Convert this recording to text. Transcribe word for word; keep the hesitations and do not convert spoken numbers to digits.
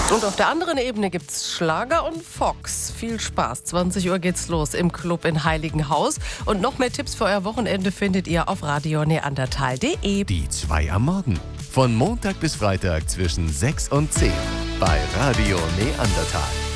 Und auf der anderen Ebene gibt's Schlager und Fox. Viel Spaß. zwanzig Uhr geht's los im Club in Heiligenhaus. Und noch mehr Tipps für euer Wochenende findet ihr auf radio neandertal punkt de. Die zwei am Morgen. Von Montag bis Freitag zwischen sechs und zehn bei Radio Neandertal.